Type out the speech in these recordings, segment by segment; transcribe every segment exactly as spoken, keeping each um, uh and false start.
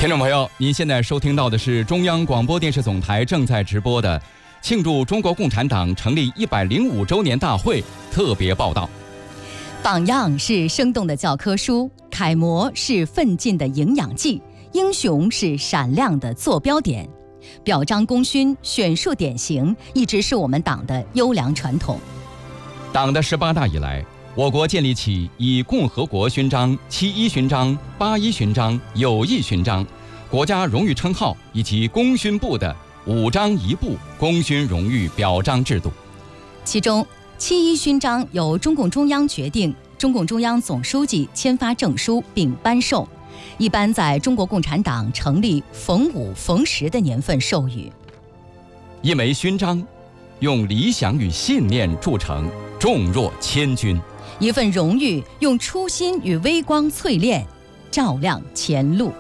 听众朋友，您现在收听到的是中央广播电视总台正在直播的庆祝中国共产党成立一百零五周年大会特别报道。 榜样是生动的教科书，楷模是奋进的营养剂，英雄是闪亮的坐标点。表彰功勋、选树典型，一直是我们党的优良传统。 党的十八大以来，我国建立起以共和国勋章、七一勋章、八一勋章、友谊勋章、国家荣誉称号以及功勋部的五章一部功勋荣誉表彰制度。 其中，七一勋章由中共中央决定，中共中央总书记签发证书并颁授，一般在中国共产党成立逢五逢十的年份授予。 一枚勋章，用理想与信念铸成，重若千钧。 一份荣誉用初心与微光淬炼，照亮前路。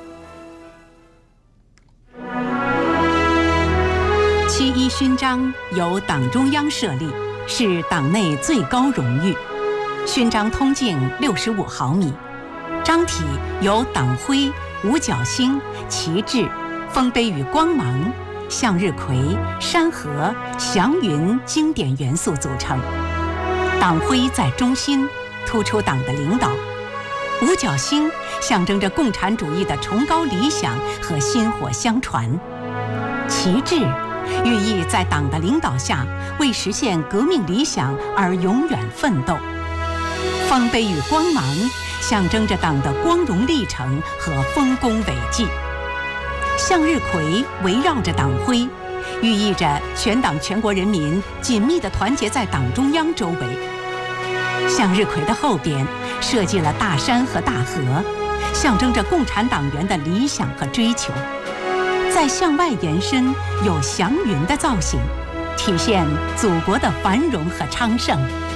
七一勋章由党中央设立，是党内最高荣誉。勋章通径六十五毫米，章体由党徽、五角星、旗帜、丰碑与光芒、向日葵、山河、祥云经典元素组成。党徽在中心，突出党的领导；五角星象征着共产主义的崇高理想和薪火相传；旗帜寓意在党的领导下为实现革命理想而永远奋斗；丰碑与光芒象征着党的光荣历程和丰功伟绩；向日葵围绕着党徽，寓意着全党全国人民紧密地团结在党中央周围。向日葵的后边设计了大山和大河，象征着共产党员的理想和追求。再向外延伸有祥云的造型，体现祖国的繁荣和昌盛。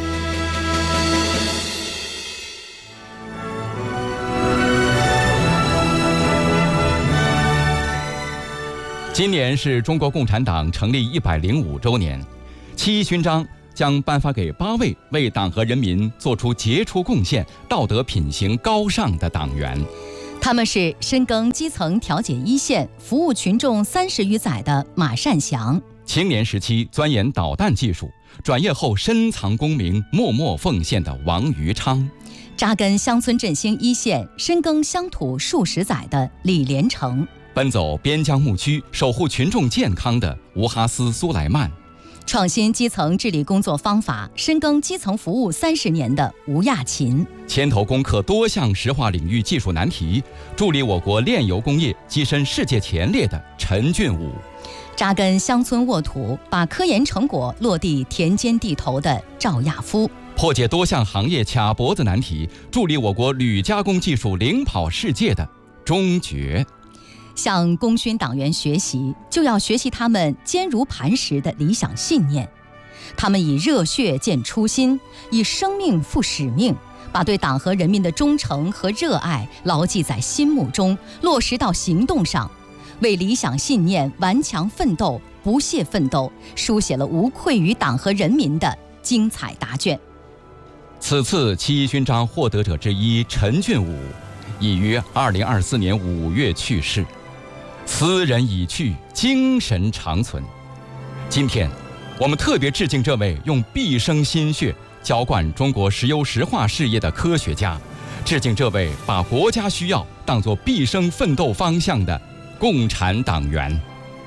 今年是中国共产党成立一百零五周年，七一勋章将颁发给八位为党和人民做出杰出贡献、道德品行高尚的党员。 他们是深耕基层调解一线、服务群众三十余载的马善祥； 青年时期钻研导弹技术，转业后深藏功名、默默奉献的王余昌； 扎根乡村振兴一线、深耕乡土数十载的李连成； 奔走边疆牧区、守护群众健康的吴哈斯苏莱曼； 创新基层治理工作方法，深耕基层服务三十年的吴亚勤； 牵头攻克多项石化领域技术难题，助力我国炼油工业跻身世界前列的陈俊武； 扎根乡村沃土，把科研成果落地田间地头的赵亚夫； 破解多项行业卡脖子难题，助力我国铝加工技术领跑世界的钟觉。 向功勋党员学习，就要学习他们坚如磐石的理想信念。他们以热血见初心，以生命赴使命，把对党和人民的忠诚和热爱牢记在心目中，落实到行动上，为理想信念顽强奋斗、不懈奋斗，书写了无愧于党和人民的精彩答卷。 此次七一勋章获得者之一陈俊武，已于二零二四年五月去世。此人已去，精神长存。今天，我们特别致敬这位用毕生心血浇灌中国石油石化事业的科学家，致敬这位把国家需要当作毕生奋斗方向的共产党员。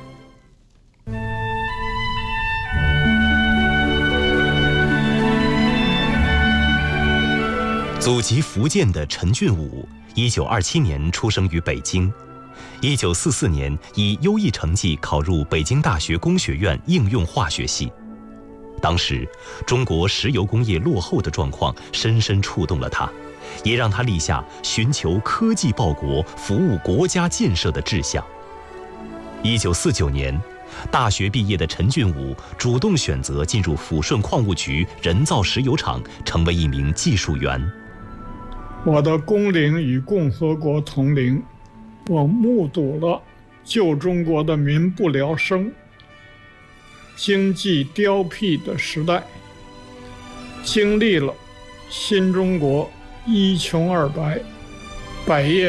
祖籍福建的陈俊武，一九二七年出生于北京。一九四四年以优异成绩考入北京大学工学院应用化学系。当时中国石油工业落后的状况深深触动了他，也让他立下寻求科技报国、服务国家建设的志向。一九四九年，大学毕业的陈俊武主动选择进入抚顺矿务局人造石油厂，成为一名技术员。 我的工龄与共和国同龄，我目睹了旧中国的民不聊生、经济凋敝的时代，经历了新中国一穷二白、百业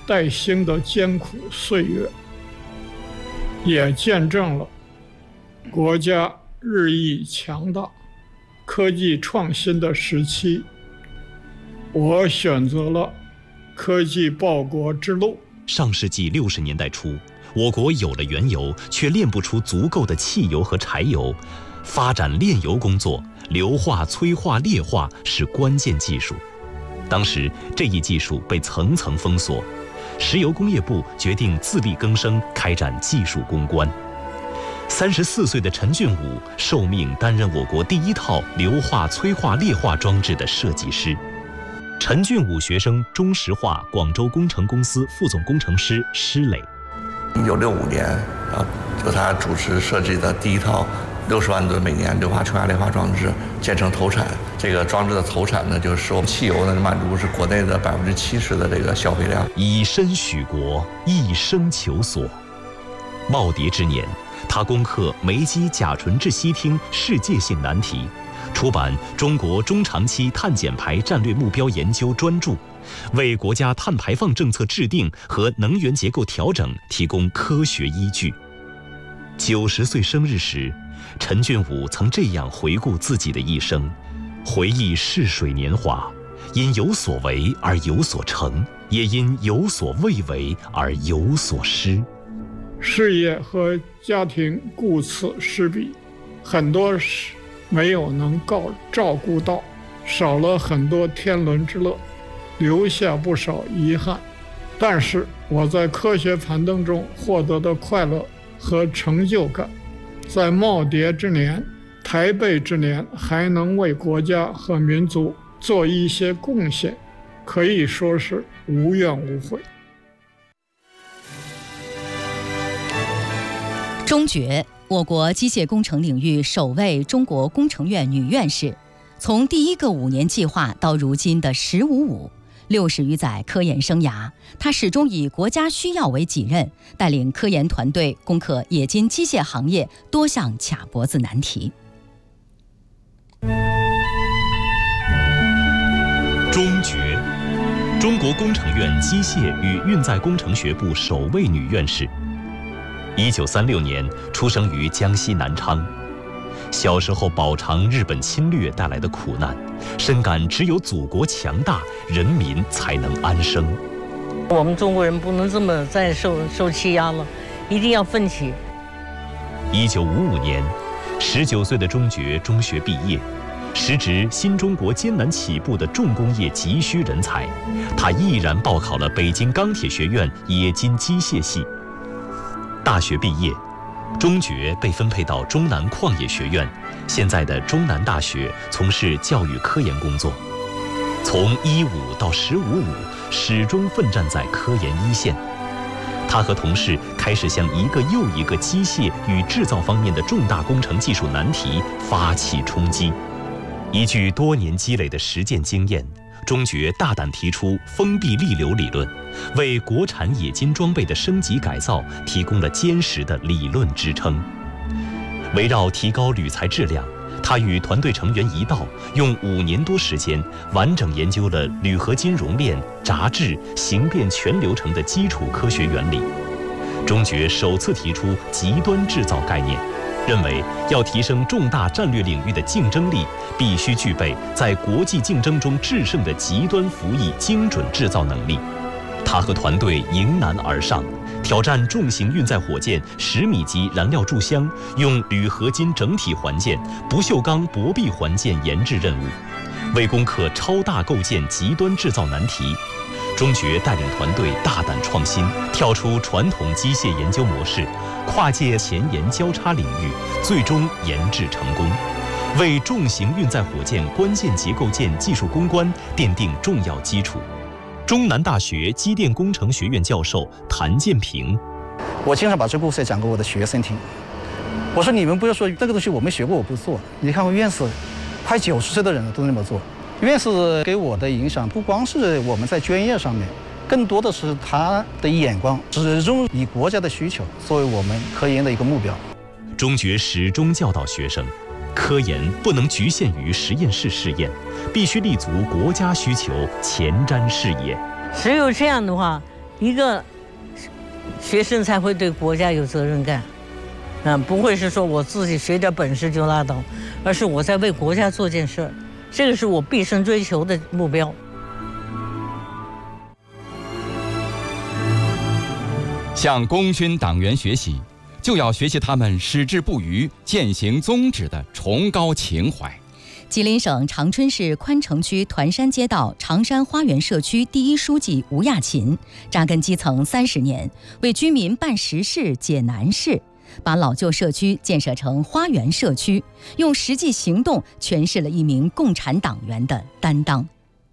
待兴的艰苦岁月，也见证了国家日益强大、科技创新的时期。我选择了科技报国之路。 上世纪六十年代初，我国有了原油，却炼不出足够的汽油和柴油。发展炼油工作，硫化、催化、裂化是关键技术。当时这一技术被层层封锁，石油工业部决定自力更生，开展技术攻关。三十四岁的陈俊武受命担任我国第一套硫化、催化、裂化装置的设计师。陈俊武学生中石化广州工程公司副总工程师施磊。 一九六五年啊，就他主持设计的第一套六十万吨每年硫化、催化、裂化装置建成投产。这个装置的投产呢，就是我们汽油呢满足是国内的百分之七十的这个消费量。 以身许国，一生求索。耄耋之年，他攻克煤机甲醇质烯烃世界性难题，出版《中国中长期碳减排战略目标研究》专著，为国家碳排放政策制定和能源结构调整提供科学依据。九十岁生日时，陈俊武曾这样回顾自己的一生，回忆逝水年华，因有所为而有所成，也因有所未为而有所失。 事业和家庭顾此失彼，很多事没有能够照顾到，少了很多天伦之乐，留下不少遗憾。但是我在科学攀登中获得的快乐和成就感，在耄耋之年、台北之年还能为国家和民族做一些贡献，可以说是无怨无悔。 钟珏，我国机械工程领域首位中国工程院女院士，从第一个五年计划到如今的“十五五”，六十余载科研生涯，她始终以国家需要为己任，带领科研团队攻克冶金机械行业多项卡脖子难题。 钟珏，中国工程院机械与运载工程学部首位女院士。一九三六年出生于江西南昌，小时候饱尝日本侵略带来的苦难，深感只有祖国强大，人民才能安生。 我们中国人不能这么再受受欺压了，一定要奋起。 一九五五年，十九岁的钟珏中学毕业，时值新中国艰难起步的重工业急需人才，他毅然报考了北京钢铁学院冶金机械系。大学毕业，钟珏被分配到中南矿业学院，现在的中南大学，从事教育科研工作。从一五到十五五，始终奋战在科研一线。他和同事开始向一个又一个机械与制造方面的重大工程技术难题发起冲击。依据多年积累的实践经验，钟珏大胆提出封闭力流理论，为国产冶金装备的升级改造提供了坚实的理论支撑。围绕提高铝材质量，他与团队成员一道，用五年多时间，完整研究了铝合金熔炼、轧制、形变全流程的基础科学原理。钟珏首次提出极端制造概念，认为要提升重大战略领域的竞争力，必须具备在国际竞争中制胜的极端服役精准制造能力。他和团队迎难而上，挑战重型运载火箭十米级燃料注箱用铝合金整体环件、不锈钢薄壁环件研制任务，为攻克超大构件极端制造难题。钟珏带领团队大胆创新，跳出传统机械研究模式，跨界前沿交叉领域，最终研制成功，为重型运载火箭关键结构件技术攻关奠定重要基础。中南大学机电工程学院教授谭建平， 我经常把这故事讲给我的学生听。我说你们不要说这个东西我没学过我不做，你看我院士快九十岁的人都那么做。院士给我的影响不光是我们在专业上面，更多的是他的眼光，始终以国家的需求作为我们科研的一个目标。 钟珏始终教导学生，科研不能局限于实验室试验，必须立足国家需求，前瞻视野。 只有这样的话， 一个学生才会对国家有责任感，嗯，不会是说我自己学点本事就拉倒，而是我在为国家做件事儿，这个是我毕生追求的目标。 向功勋党员学习，就要学习他们矢志不渝、践行宗旨的崇高情怀。 吉林省长春市宽城区团山街道长山花园社区第一书记吴亚勤，扎根基层三十年，为居民办实事、解难事，把老旧社区建设成花园社区，用实际行动诠释了一名共产党员的担当。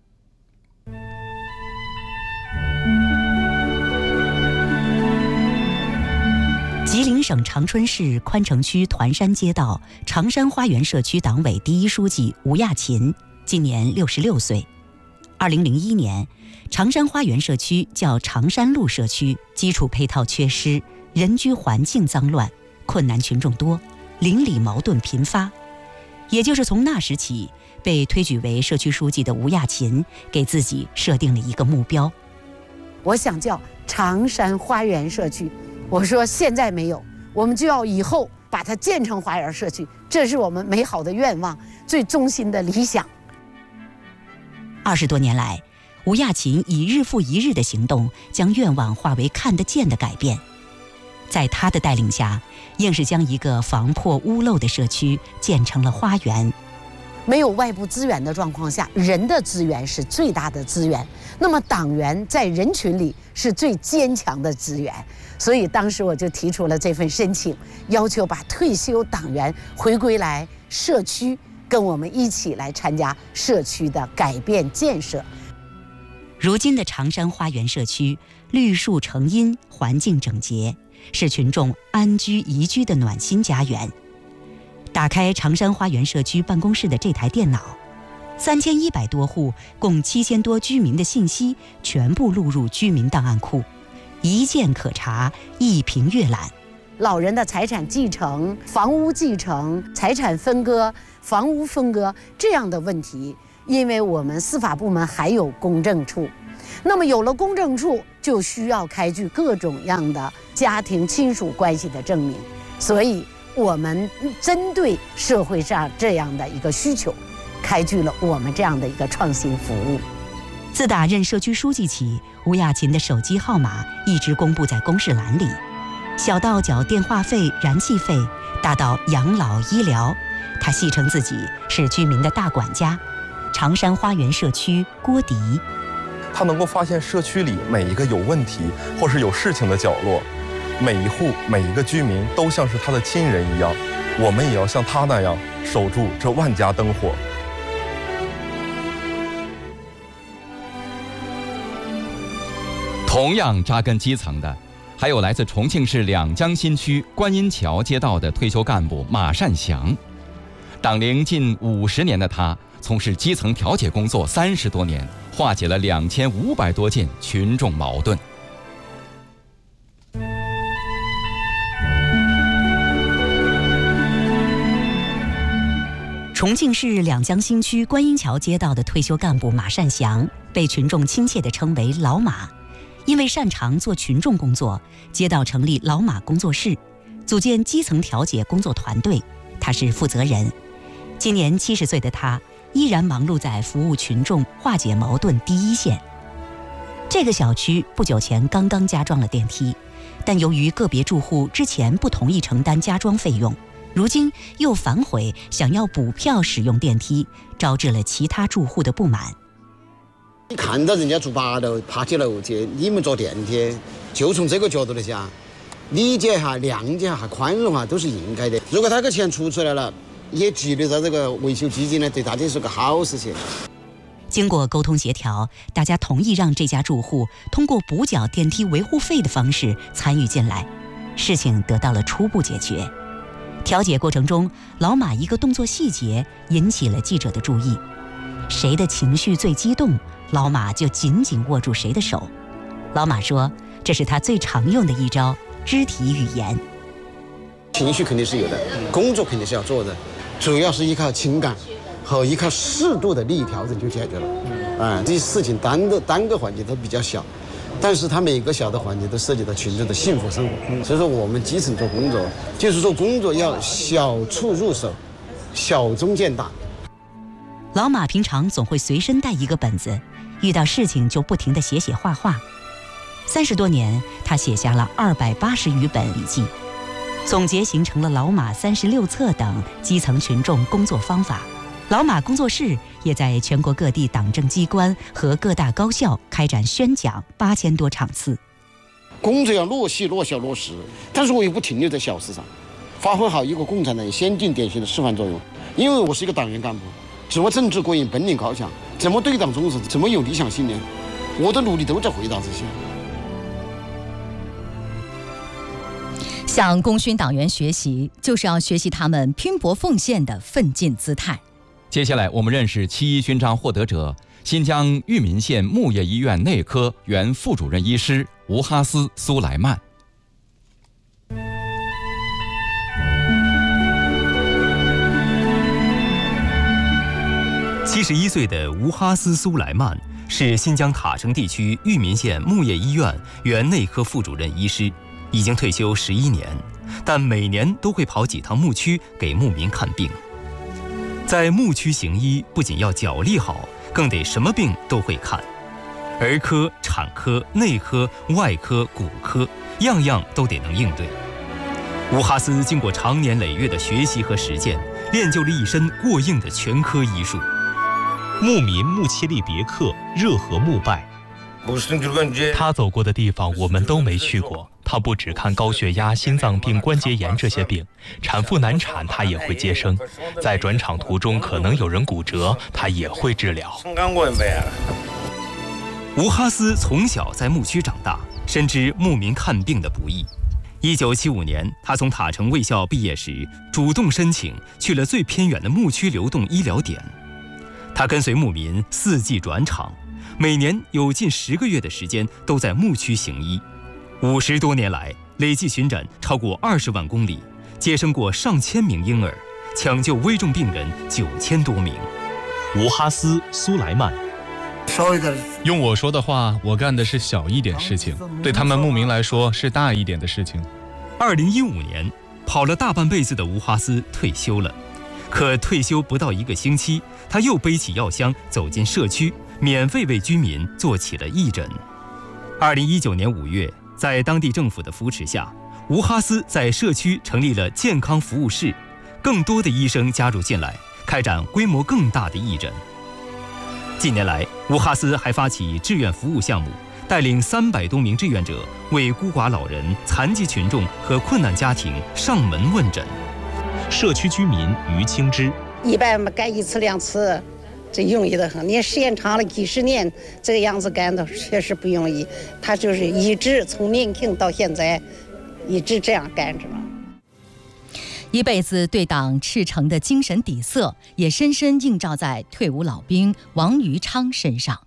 吉林省长春市宽城区团山街道长山花园社区党委第一书记吴亚勤，今年六十六岁。二零零一年，长山花园社区叫长山路社区，基础配套缺失，人居环境脏乱，困难群众多，邻里矛盾频发。也就是从那时起，被推举为社区书记的吴亚勤，给自己设定了一个目标： 我想叫长山花园社区。我说现在没有，我们就要以后把它建成花园社区，这是我们美好的愿望，最衷心的理想。 二十多年来，吴亚勤以日复一日的行动，将愿望化为看得见的改变。在他的带领下，硬是将一个防破屋漏的社区建成了花园。 没有外部资源的状况下，人的资源是最大的资源。那么党员在人群里是最坚强的资源，所以当时我就提出了这份申请，要求把退休党员回归来社区，跟我们一起来参加社区的改变建设。 如今的长山花园社区绿树成荫，环境整洁，是群众安居宜居的暖心家园。打开长山花园社区办公室的这台电脑，三千一百多户共七千多居民的信息全部录入居民档案库，一键可查，一屏阅览。 老人的财产继承、房屋继承、财产分割、房屋分割这样的问题，因为我们司法部门还有公证处，那么有了公证处，就需要开具各种样的家庭亲属关系的证明，所以我们针对社会上这样的一个需求，开具了我们这样的一个创新服务。 自打任社区书记起，吴亚勤的手机号码一直公布在公示栏里，小到缴电话费、燃气费，大到养老医疗，他戏称自己是居民的大管家。长山花园社区郭迪， 他能够发现社区里每一个有问题或是有事情的角落，每一户每一个居民都像是他的亲人一样，我们也要像他那样守住这万家灯火。 同样扎根基层的，还有来自重庆市两江新区观音桥街道的退休干部马善祥。党龄近五十年的他，从事基层调解工作三十多年，化解了两千五百多件群众矛盾。 重庆市两江新区观音桥街道的退休干部马善祥，被群众亲切地称为老马。因为擅长做群众工作，街道成立老马工作室，组建基层调解工作团队，他是负责人。今年七十岁的他，依然忙碌在服务群众、化解矛盾第一线。这个小区不久前刚刚加装了电梯，但由于个别住户之前不同意承担加装费用，如今又反悔想要补票使用电梯，招致了其他住户的不满。 你看到人家住八楼爬起楼去，你们坐电梯，就从这个角度来讲，理解哈、谅解哈、宽容哈，都是应该的。如果他个钱出出来了，也积累到这个维修基金呢，对大家是个好事情。 经过沟通协调，大家同意让这家住户通过补缴电梯维护费的方式参与进来，事情得到了初步解决。调解过程中，老马一个动作细节引起了记者的注意，谁的情绪最激动，老马就紧紧握住谁的手。老马说，这是他最常用的一招肢体语言。 情绪肯定是有的，工作肯定是要做的，主要是依靠情感和依靠适度的利益调整就解决了。哎，这些事情单个单个环节都比较小， 但是它每个小的环节都涉及到群众的幸福生活。所以说，我们基层做工作，就是说工作要小处入手，小中见大。 老马平常总会随身带一个本子，遇到事情就不停地写写画画。三十多年，他写下了二百八十余本笔记，总结形成了《老马三十六册》等基层群众工作方法。老马工作室也在全国各地党政机关和各大高校开展宣讲八千多场次。 工作要落细、落小、落实，但是我又不停留在小事上，发挥好一个共产党先进典型的示范作用。因为我是一个党员干部，自我政治过硬，本领高强，怎么对党忠实，怎么有理想信念，我的努力都在回答这些。 向功勋党员学习，就是要学习他们拼搏奉献的奋进姿态。 接下来，我们认识七一勋章获得者新疆玉民县木业医院内科原副主任医师吴哈斯·苏莱曼。 七十一岁的吴哈斯·苏莱曼是新疆塔城地区玉民县木业医院原内科副主任医师。已经退休十一年，但每年都会跑几趟牧区给牧民看病。在牧区行医，不仅要脚力好，更得什么病都会看，儿科、产科、内科、外科、骨科，样样都得能应对。吴哈斯经过长年累月的学习和实践，练就了一身过硬的全科医术。 牧民穆切利别克热河牧拜， 他走过的地方我们都没去过。他不只看高血压、心脏病、关节炎这些病，产妇难产他也会接生，在转场途中可能有人骨折，他也会治疗。 吴哈斯从小在牧区长大，深知牧民看病的不易。一九七五年，他从塔城卫校毕业时，主动申请去了最偏远的牧区流动医疗点。他跟随牧民四季转场，每年有近十个月的时间都在牧区行医。五十多年来，累计巡诊超过二十万公里，接生过上千名婴儿，抢救危重病人九千多名。 吴哈斯·苏莱曼， 用我说的话，我干的是小一点事情，对他们牧民来说是大一点的事情。 二零一五年，跑了大半辈子的吴哈斯退休了，可退休不到一个星期，他又背起药箱走进社区，免费为居民做起了义诊。二零一九年五月。在当地政府的扶持下，吴哈斯在社区成立了健康服务室，更多的医生加入进来，开展规模更大的义诊。近年来，吴哈斯还发起志愿服务项目，带领三百多名志愿者为孤寡老人、残疾群众和困难家庭上门问诊。 社区居民于清之， 一般干一次两次。这容易得很，你时间长了几十年，这个样子干的确实不容易。他就是一直从年轻到现在，一直这样干着。 一辈子对党赤诚的精神底色，也深深映照在退伍老兵王于昌身上。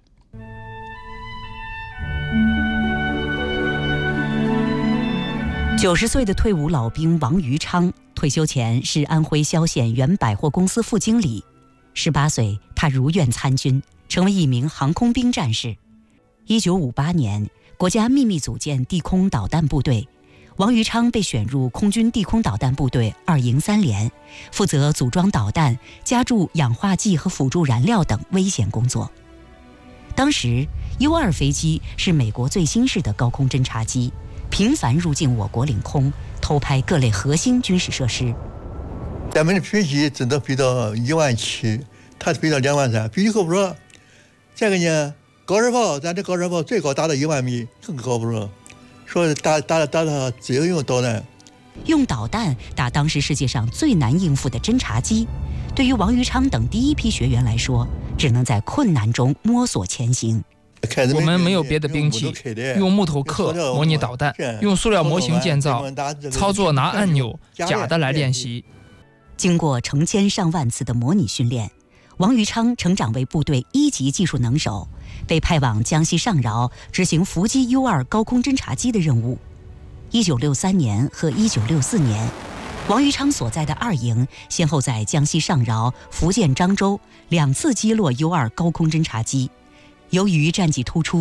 九十岁的退伍老兵王于昌，退休前是安徽萧县原百货公司副经理。十八岁，他如愿参军，成为一名航空兵战士。一九五八年，国家秘密组建地空导弹部队，王于昌被选入空军地空导弹部队二营三连，负责组装导弹、加注氧化剂和辅助燃料等危险工作。当时 U 二飞机是美国最新式的高空侦察机，频繁入境我国领空，偷拍各类核心军事设施。 咱们的飞机只能飞到一万七，它飞到两万三，飞机够不着。这个呢，高射炮，咱这高射炮最高达到一万米，更高不着。说打打打到自由用导弹， 用导弹打当时世界上最难应付的侦察机，对于王于昌等第一批学员来说，只能在困难中摸索前行。 我们没有别的兵器，用木头刻模拟导弹，用塑料模型建造，操作拿按钮假的来练习。 经过成千上万次的模拟训练，王于昌成长为部队一级技术能手，被派往江西上饶执行伏击 U 二高空侦察机的任务。一九六三年和一九六四年，王于昌所在的二营先后在江西上饶、福建漳州两次击落 U 二高空侦察机。由于战绩突出，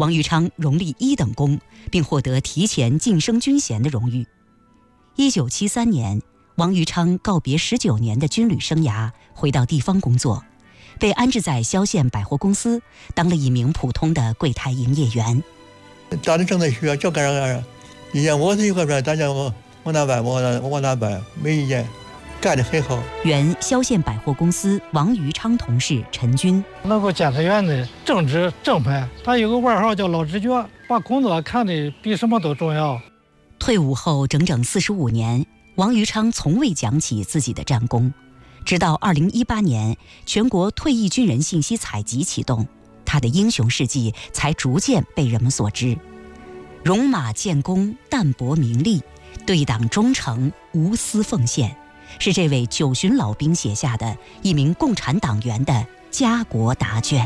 王禹昌荣立一等功，并获得提前晋升军衔的荣誉。一九七三年，王禹昌告别十九年的军旅生涯，回到地方工作，被安置在萧县百货公司，当了一名普通的柜台营业员。 大家正在需要就干啥干啥，以前我是一块砖，大家我往哪摆我往往哪摆，没意见，干得很好。 原萧县百货公司王禹昌同事陈军， 那个监察院的正直正派，他有个外号叫老直觉，把工作看得比什么都重要。 退伍后整整四十五年，王禹昌从未讲起自己的战功，直到二零一八年，全国退役军人信息采集启动，他的英雄事迹才逐渐被人们所知。戎马建功，淡泊名利，对党忠诚，无私奉献，是这位九旬老兵写下的一名共产党员的家国答卷。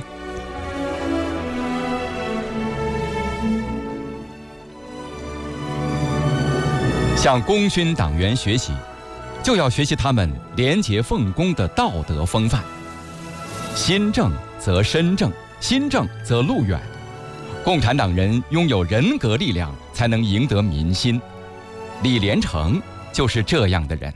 向功勋党员学习，就要学习他们廉洁奉公的道德风范。心正则身正，心正则路远。共产党人拥有人格力量，才能赢得民心。李连成就是这样的人。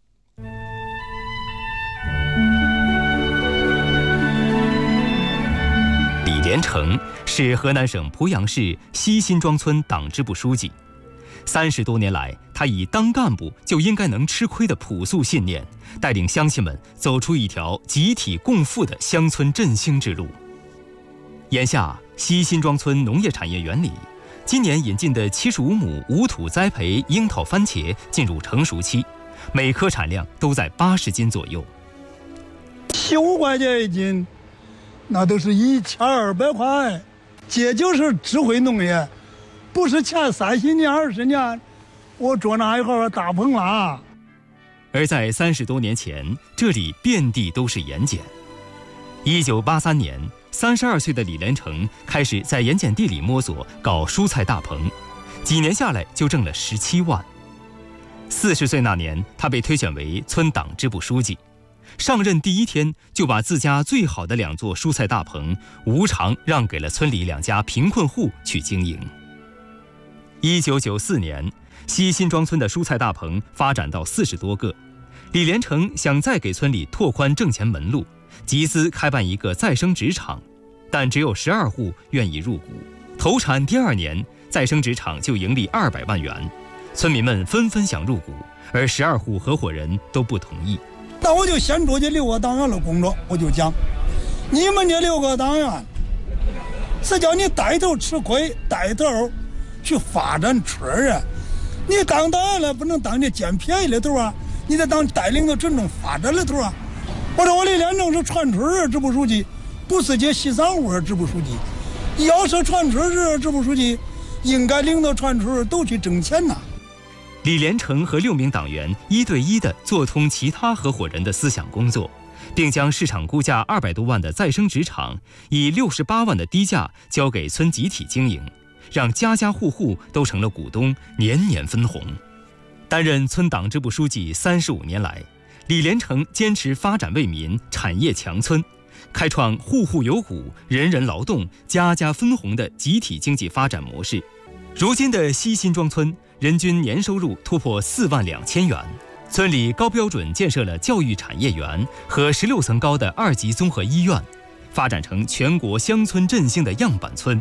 李连成是河南省濮阳市西辛庄村党支部书记。三十多年来，他以当干部就应该能吃亏的朴素信念，带领乡亲们走出一条集体共富的乡村振兴之路。眼下，西辛庄村农业产业园里，今年引进的七十五亩无土栽培樱桃番茄进入成熟期，每颗产量都在八十斤左右。 九块钱一斤，那都是一千二百块。这就是智慧农业。不是前三十年、二十年，我做那一号大棚了。 而在三十多年前，这里遍地都是盐碱。一九八三年，三十二岁的李连成开始在盐碱地里摸索搞蔬菜大棚，几年下来就挣了十七万。四十岁那年，他被推选为村党支部书记，上任第一天就把自家最好的两座蔬菜大棚无偿让给了村里两家贫困户去经营。一九九四年，西辛庄村的蔬菜大棚发展到四十多个。李连成想再给村里拓宽挣钱门路，集资开办一个再生纸厂，但只有十二户愿意入股。投产第二年，再生纸厂就盈利二百万元，村民们纷纷想入股，而十二户合伙人都不同意。 那我就先做这六个党员的工作，我就讲，你们这六个党员是叫你带头吃亏，带头去发展村儿啊！你当党员了，不能当这捡便宜的头啊！你得当带领着群众发展的头啊！我说我李连成是串村支部书记，不是这西三五支部书记。要是串村支部书记，应该领导串村都去挣钱呐。 李连成和六名党员一对一地做通其他合伙人的思想工作，并将市场估价二百多万的再生纸厂以六十八万的低价交给村集体经营。让家家户户都成了股东，年年分红。担任村党支部书记三十五年来，李连成坚持发展为民、产业强村，开创户户有股、人人劳动、家家分红的集体经济发展模式。如今的西辛庄村人均年收入突破四万两千元，村里高标准建设了教育产业园和十六层高的二级综合医院，发展成全国乡村振兴的样板村。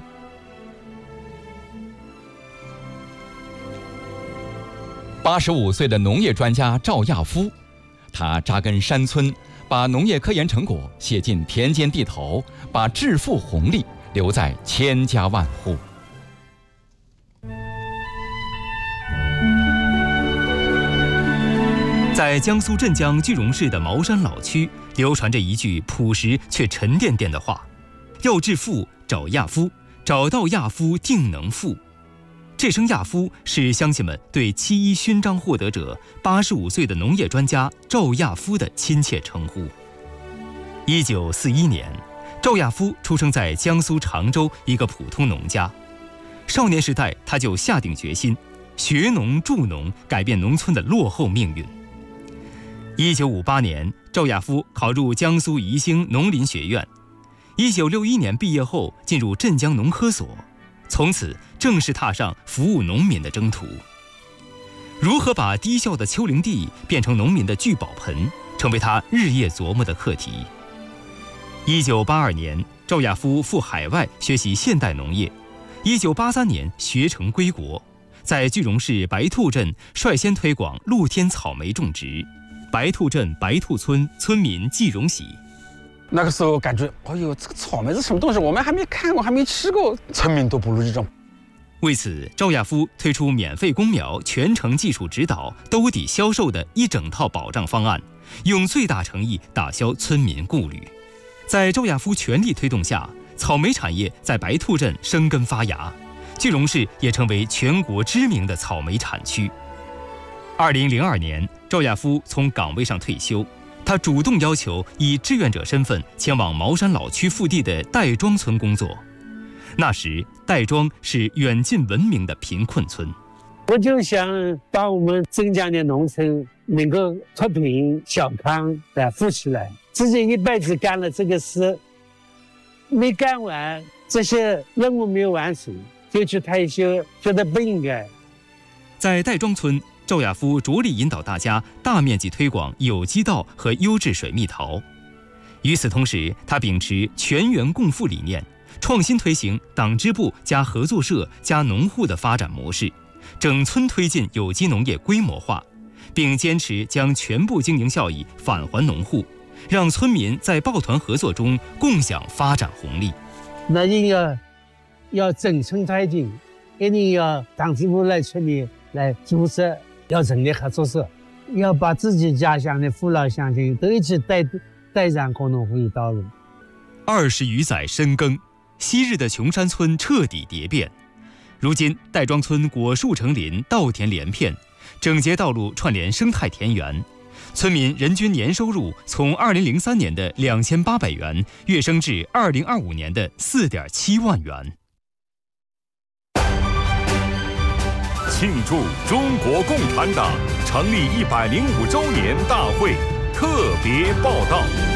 八十五岁的农业专家赵亚夫，他扎根山村，把农业科研成果写进田间地头，把致富红利留在千家万户。 在江苏镇江句容市的茅山老区，流传着一句朴实却沉甸甸的话：要致富，找亚夫，找到亚夫定能富。这声亚夫是乡亲们对七一勋章获得者八十五岁的农业专家赵亚夫的亲切称呼。一九四一年，赵亚夫出生在江苏常州一个普通农家。少年时代，他就下定决心学农助农，改变农村的落后命运。一九五八年，赵亚夫考入江苏宜兴农林学院。一九六一年毕业后，进入镇江农科所。 从此正式踏上服务农民的征途。如何把低效的丘陵地变成农民的聚宝盆，成为他日夜琢磨的课题。一九八二年，赵亚夫赴海外学习现代农业。一九八三年学成归国，在句容市白兔镇率先推广露天草莓种植。白兔镇白兔村村民季荣喜， 那个时候感觉，哎呦，这个草莓是什么东西？我们还没看过，还没吃过，村民都不如这种。 为此，赵亚夫推出免费公苗、全程技术指导、兜底销售的一整套保障方案，用最大诚意打消村民顾虑。在赵亚夫全力推动下，草莓产业在白兔镇生根发芽，句容市也成为全国知名的草莓产区。二零零二年，赵亚夫从岗位上退休，他主动要求以志愿者身份前往茅山老区腹地的戴庄村工作。那时，戴庄是远近闻名的贫困村。 我就想把我们镇江的农村能够脱贫小康来富起来。自己一辈子干了这个事，没干完，这些任务没有完成，就去退休，觉得不应该。 在戴庄村，赵亚夫着力引导大家大面积推广有机稻和优质水蜜桃。与此同时，他秉持全员共富理念，创新推行党支部加合作社加农户的发展模式，整村推进有机农业规模化，并坚持将全部经营效益返还农户，让村民在抱团合作中共享发展红利。 那你要要整村推进，一定要党支部来村里来组织，要成立合作社，要把自己家乡的父老乡亲都一起带带上共同富裕道路。 二十余载深耕，昔日的穷山村彻底蝶变。如今，戴庄村果树成林，稻田连片，整洁道路串联生态田园。村民人均年收入从二零零三年的两千八百元跃升至二零二五年的四点七万元。 庆祝中国共产党成立一百零五周年大会特别报道。